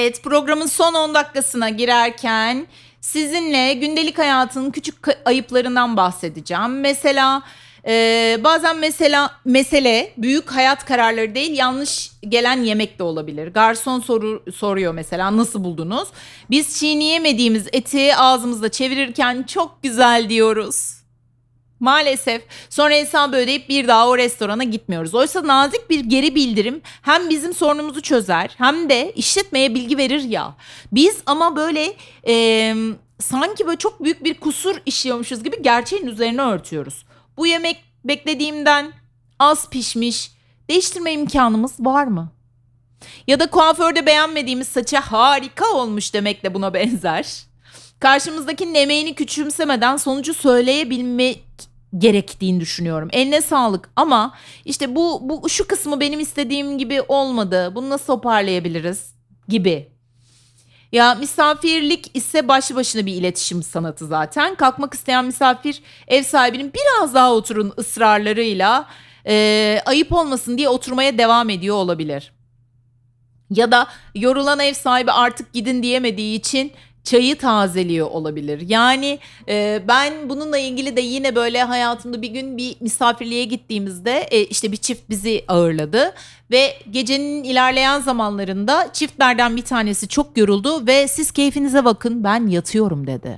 Evet, programın son 10 dakikasına girerken sizinle gündelik hayatın küçük ayıplarından bahsedeceğim. Mesela bazen mesele büyük hayat kararları değil, yanlış gelen yemek de olabilir. Garson soruyor mesela, nasıl buldunuz? Biz çiğneyemediğimiz eti ağzımızda çevirirken çok güzel diyoruz. Maalesef sonra hesabı ödeyip bir daha o restorana gitmiyoruz. Oysa nazik bir geri bildirim hem bizim sorunumuzu çözer hem de işletmeye bilgi verir ya. Biz ama böyle sanki böyle çok büyük bir kusur işliyormuşuz gibi gerçeğin üzerine örtüyoruz. Bu yemek beklediğimden az pişmiş, değiştirme imkanımız var mı? Ya da kuaförde beğenmediğimiz saça harika olmuş demek de buna benzer. Karşımızdakinin emeğini küçümsemeden sonucu söyleyebilmek gerektiğini düşünüyorum. Eline sağlık ama işte bu şu kısmı benim istediğim gibi olmadı. Bunu nasıl toparlayabiliriz gibi. Ya misafirlik ise başlı başına bir iletişim sanatı zaten. Kalkmak isteyen misafir ev sahibinin biraz daha oturun ısrarlarıyla ayıp olmasın diye oturmaya devam ediyor olabilir. Ya da yorulan ev sahibi artık gidin diyemediği için çayı tazeliyor olabilir. Yani ben bununla ilgili de yine böyle hayatımda bir gün bir misafirliğe gittiğimizde işte bir çift bizi ağırladı. Ve gecenin ilerleyen zamanlarında çiftlerden bir tanesi çok yoruldu ve siz keyfinize bakın ben yatıyorum dedi.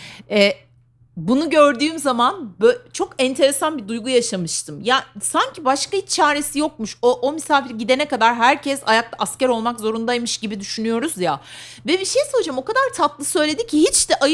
Bunu gördüğüm zaman çok enteresan bir duygu yaşamıştım. Ya sanki başka hiç çaresi yokmuş. O misafir gidene kadar herkes ayakta asker olmak zorundaymış gibi düşünüyoruz ya. Ve bir şey söyleyeceğim, o kadar tatlı söyledi ki hiç de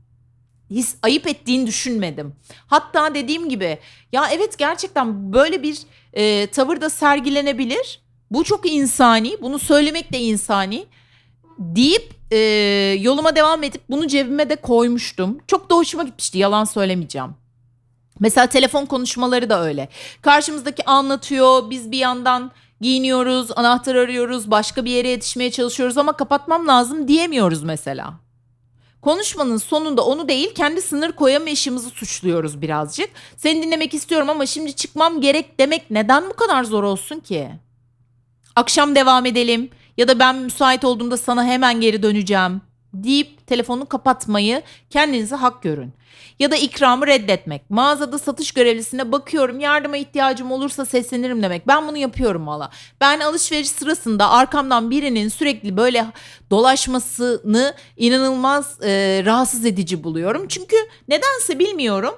ayıp ettiğini düşünmedim. Hatta dediğim gibi ya evet gerçekten böyle bir tavır da sergilenebilir. Bu çok insani, bunu söylemek de insani deyip yoluma devam edip bunu cebime de koymuştum. Çok da hoşuma gitmişti, yalan söylemeyeceğim. Mesela telefon konuşmaları da öyle. Karşımızdaki anlatıyor, biz bir yandan giyiniyoruz, anahtar arıyoruz, başka bir yere yetişmeye çalışıyoruz ama kapatmam lazım diyemiyoruz mesela. Konuşmanın sonunda onu değil kendi sınır koyamayışımızı suçluyoruz birazcık. Seni dinlemek istiyorum ama şimdi çıkmam gerek demek neden bu kadar zor olsun ki? Akşam devam edelim ya da ben müsait olduğumda sana hemen geri döneceğim deyip telefonu kapatmayı kendinize hak görün. Ya da ikramı reddetmek. Mağazada satış görevlisine bakıyorum, yardıma ihtiyacım olursa seslenirim demek. Ben bunu yapıyorum valla. Ben alışveriş sırasında arkamdan birinin sürekli böyle dolaşmasını inanılmaz rahatsız edici buluyorum. Çünkü nedense bilmiyorum.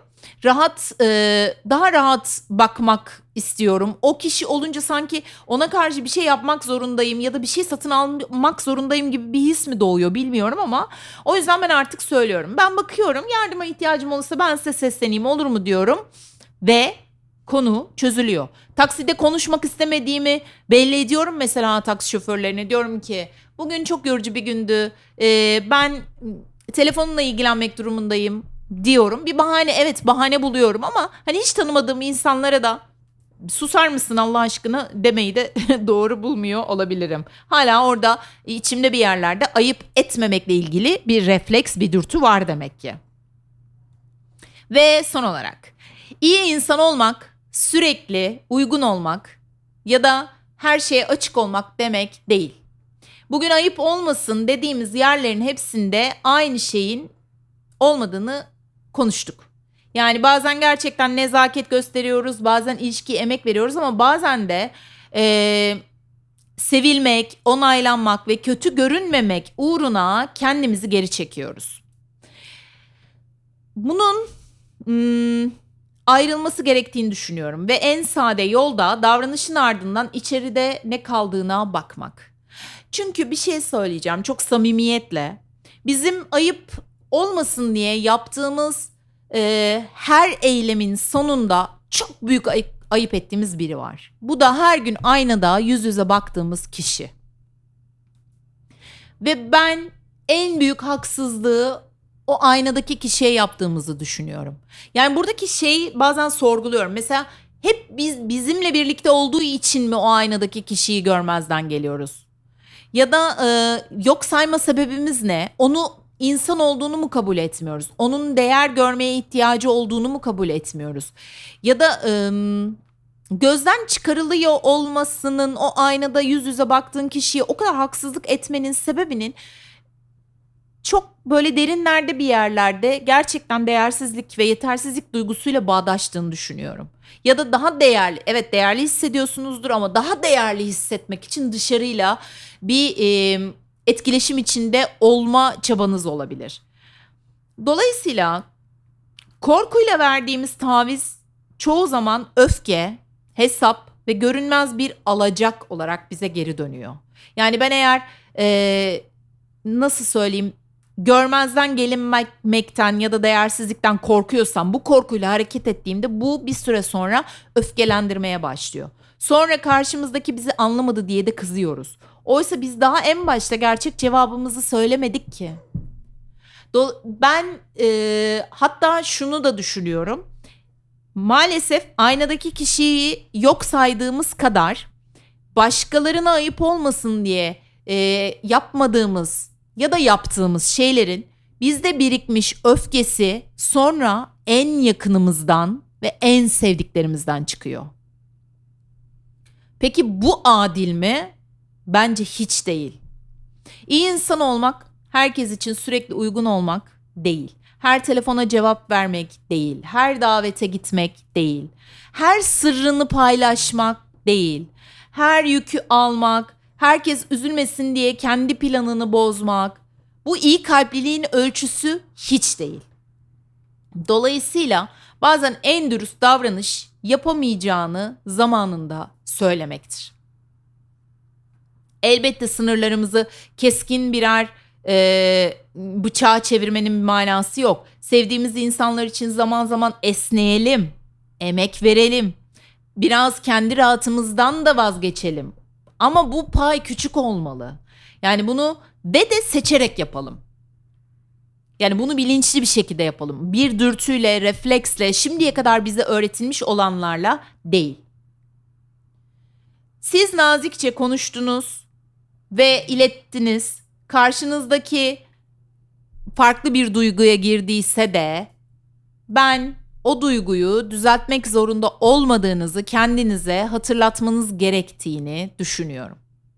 Daha rahat bakmak istiyorum. O kişi olunca sanki ona karşı bir şey yapmak zorundayım ya da bir şey satın almak zorundayım gibi bir his mi doğuyor bilmiyorum ama o yüzden ben artık söylüyorum. Ben bakıyorum, yardıma ihtiyacım olursa ben size sesleneyim olur mu diyorum ve konu çözülüyor. Takside konuşmak istemediğimi belli ediyorum mesela taksi şoförlerine, diyorum ki bugün çok yorucu bir gündü. Ben telefonla ilgilenmek durumundayım diyorum. Bir bahane buluyorum ama hani hiç tanımadığım insanlara da susar mısın Allah aşkına demeyi de doğru bulmuyor olabilirim. Hala orada içimde bir yerlerde ayıp etmemekle ilgili bir refleks, bir dürtü var demek ki. Ve son olarak iyi insan olmak, sürekli uygun olmak ya da her şeye açık olmak demek değil. Bugün ayıp olmasın dediğimiz yerlerin hepsinde aynı şeyin olmadığını konuştuk. Yani bazen gerçekten nezaket gösteriyoruz, bazen ilişkiye emek veriyoruz ama bazen de sevilmek, onaylanmak ve kötü görünmemek uğruna kendimizi geri çekiyoruz. Bunun ayrılması gerektiğini düşünüyorum ve en sade yolda davranışın ardından içeride ne kaldığına bakmak. Çünkü bir şey söyleyeceğim çok samimiyetle. Bizim ayıp olmasın diye yaptığımız her eylemin sonunda çok büyük ayıp ettiğimiz biri var. Bu da her gün aynada yüz yüze baktığımız kişi. Ve ben en büyük haksızlığı o aynadaki kişiye yaptığımızı düşünüyorum. Yani buradaki şeyi bazen sorguluyorum. Mesela hep bizimle birlikte olduğu için mi o aynadaki kişiyi görmezden geliyoruz? Ya da yok sayma sebebimiz ne? Onu insan olduğunu mu kabul etmiyoruz? Onun değer görmeye ihtiyacı olduğunu mu kabul etmiyoruz? Ya da gözden çıkarılıyor olmasının, o aynada yüz yüze baktığın kişiye o kadar haksızlık etmenin sebebinin çok böyle derinlerde bir yerlerde gerçekten değersizlik ve yetersizlik duygusuyla bağdaştığını düşünüyorum. Ya da daha değerli, evet değerli hissediyorsunuzdur ama daha değerli hissetmek için dışarıyla bir etkileşim içinde olma çabanız olabilir. Dolayısıyla korkuyla verdiğimiz taviz çoğu zaman öfke, hesap ve görünmez bir alacak olarak bize geri dönüyor. Yani ben eğer nasıl söyleyeyim, görmezden gelinmekten ya da değersizlikten korkuyorsam, bu korkuyla hareket ettiğimde bu bir süre sonra öfkelendirmeye başlıyor. Sonra karşımızdaki bizi anlamadı diye de kızıyoruz. Oysa biz daha en başta gerçek cevabımızı söylemedik ki. Ben hatta şunu da düşünüyorum. Maalesef aynadaki kişiyi yok saydığımız kadar başkalarına ayıp olmasın diye yapmadığımız ya da yaptığımız şeylerin bizde birikmiş öfkesi sonra en yakınımızdan ve en sevdiklerimizden çıkıyor. Peki bu adil mi? Bence hiç değil. İyi insan olmak, herkes için sürekli uygun olmak değil. Her telefona cevap vermek değil. Her davete gitmek değil. Her sırrını paylaşmak değil. Her yükü almak, herkes üzülmesin diye kendi planını bozmak. Bu iyi kalpliliğin ölçüsü hiç değil. Dolayısıyla bazen en dürüst davranış yapamayacağını zamanında söylemektir. Elbette sınırlarımızı keskin birer bıçağa çevirmenin bir manası yok. Sevdiğimiz insanlar için zaman zaman esneyelim, emek verelim. Biraz kendi rahatımızdan da vazgeçelim. Ama bu pay küçük olmalı. Yani bunu de seçerek yapalım. Yani bunu bilinçli bir şekilde yapalım. Bir dürtüyle, refleksle, şimdiye kadar bize öğretilmiş olanlarla değil. Siz nazikçe konuştunuz ve ilettiniz. Karşınızdaki farklı bir duyguya girdiyse de ben o duyguyu düzeltmek zorunda olmadığınızı kendinize hatırlatmanız gerektiğini düşünüyorum.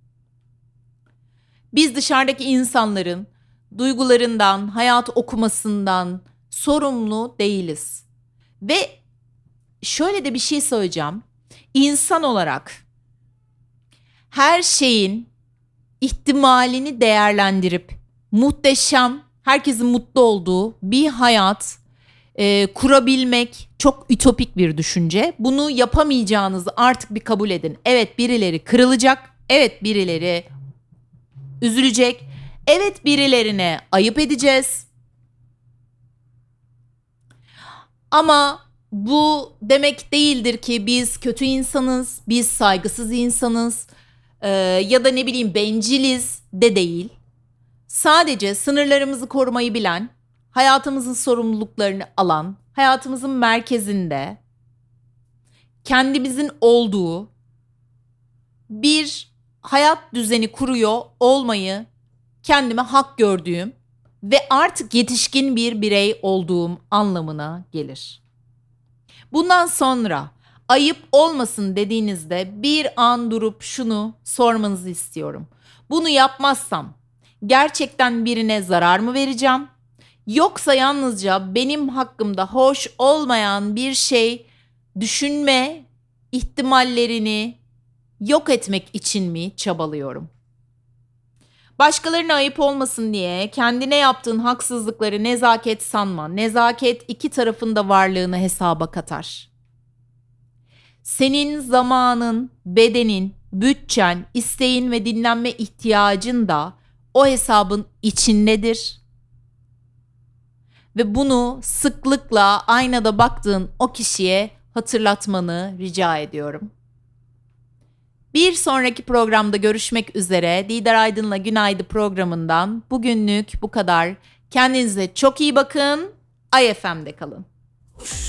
Biz dışarıdaki insanların duygularından, hayat okumasından sorumlu değiliz. Ve şöyle de bir şey söyleyeceğim. İnsan olarak her şeyin ihtimalini değerlendirip muhteşem, herkesin mutlu olduğu bir hayat kurabilmek çok ütopik bir düşünce. Bunu yapamayacağınızı artık bir kabul edin. Evet, birileri kırılacak. Evet, birileri üzülecek. Evet, birilerine ayıp edeceğiz. Ama bu demek değildir ki biz kötü insanız, biz saygısız insanız ya da ne bileyim benciliz de değil. Sadece sınırlarımızı korumayı bilen, hayatımızın sorumluluklarını alan, hayatımızın merkezinde kendimizin olduğu bir hayat düzeni kuruyor olmayı kendime hak gördüğüm ve artık yetişkin bir birey olduğum anlamına gelir. Bundan sonra ayıp olmasın dediğinizde bir an durup şunu sormanızı istiyorum. Bunu yapmazsam gerçekten birine zarar mı vereceğim? Yoksa yalnızca benim hakkımda hoş olmayan bir şey düşünme ihtimallerini yok etmek için mi çabalıyorum? Başkalarına ayıp olmasın diye kendine yaptığın haksızlıkları nezaket sanma. Nezaket iki tarafın da varlığını hesaba katar. Senin zamanın, bedenin, bütçen, isteğin ve dinlenme ihtiyacın da o hesabın içindedir. Ve bunu sıklıkla aynada baktığın o kişiye hatırlatmanı rica ediyorum. Bir sonraki programda görüşmek üzere. Didar Aydın'la Günaydın programından bugünlük bu kadar. Kendinize çok iyi bakın. Ay FM'de kalın.